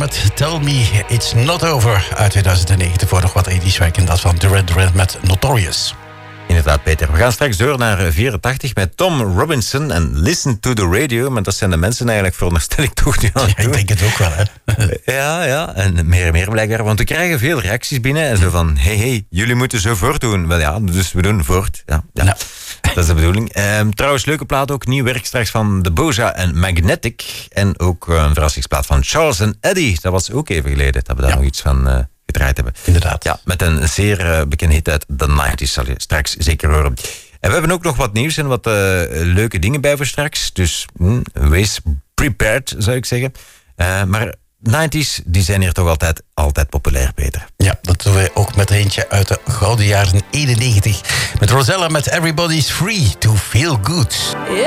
met Tell Me It's Not Over uit 2009. Tevoren nog wat 80's werk en dat van Duran Duran met Notorious. Inderdaad, Peter. We gaan straks door naar 84 met Tom Robinson en Listen to the Radio. Maar dat zijn de mensen eigenlijk, veronderstel ik toch niet aan het doen. Ik denk het ook wel, hè. Ja. En meer blijkbaar. Want we krijgen veel reacties binnen. En zo van, hey, jullie moeten zo voortdoen. Wel ja, dus we doen voort. Ja. Nou. Dat is de bedoeling. Trouwens, leuke plaat ook. Nieuw werk straks van The Boja en Magnetic. En ook een verrassingsplaat van Charles en Eddie. Dat was ook even geleden dat we daar nog iets van gedraaid hebben. Inderdaad. Ja, met een zeer bekende hit uit de 90's. Zal je straks zeker horen. En we hebben ook nog wat nieuws en wat leuke dingen bij voor straks. Dus wees prepared, zou ik zeggen. Maar 90's, die zijn hier toch altijd populair, Peter. Ja, dat doen we ook met eentje uit de gouden jaren 91. Met Rosella met Everybody's Free to Feel Good.